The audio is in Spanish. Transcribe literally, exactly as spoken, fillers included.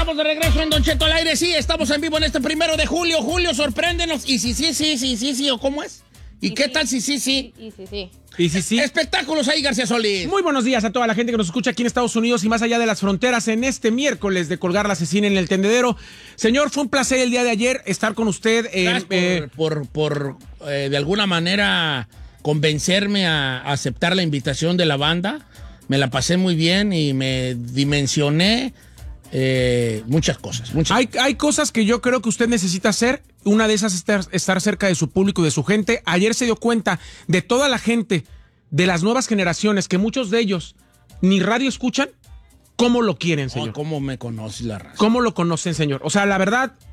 estamos de regreso en Don Cheto al aire. Sí, estamos en vivo en este primero de julio. Julio, sorpréndenos. Y sí, sí, sí, sí, sí, sí, ¿o cómo es? ¿Y sí, qué sí. tal si sí, sí? Y sí, sí. Y sí, sí. Espectáculos ahí, García Solís. Muy buenos días a toda la gente que nos escucha aquí en Estados Unidos y más allá de las fronteras en este miércoles de colgar la asesina en el tendedero. Señor, fue un placer el día de ayer estar con usted. Eh, Gracias por, eh, por, por eh, de alguna manera, convencerme a, a aceptar la invitación de la banda. Me la pasé muy bien y me dimensioné eh, muchas cosas. Muchas hay, hay cosas que yo creo que usted necesita hacer. Una de esas es estar, estar cerca de su público y de su gente. Ayer se dio cuenta de toda la gente de las nuevas generaciones, que muchos de ellos ni radio escuchan. ¿Cómo lo quieren, señor? Oh, ¿Cómo me conoces la raza? ¿Cómo lo conocen, señor? O sea, la verdad,